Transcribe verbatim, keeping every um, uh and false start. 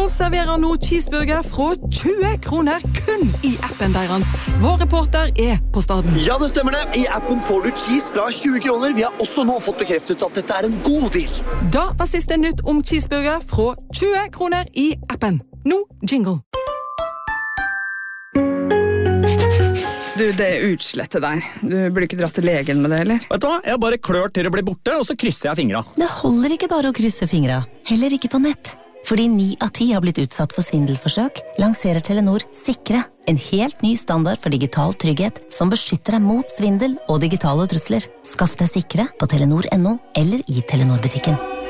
Jingles serverer nå cheeseburger fra tjue kroner kun i appen deres. Vår reporter er på staden. Ja, det stemmer det. I appen får du cheese fra tjue kroner. Vi har også nå fått bekreftet at dette er en god deal. Da var siste nytt om cheeseburger fra tjue kroner i appen. Nå jingle. Du, det er utslettet der. Du burde ikke dratt til legen med det, eller? Vet du hva? Jeg bare klør til det blir borte, og så krysser jeg fingra. Det holder ikke bare å krysse fingra. Heller ikke på nett. Fordi ni av ti har blitt utsatt for svindelforsøk, lanserer Telenor Sikre. En helt ny standard for digital trygghet som beskytter deg mot svindel og digitale trusler. Skaff deg Sikre på telenor punktum no eller i Telenor-butikken.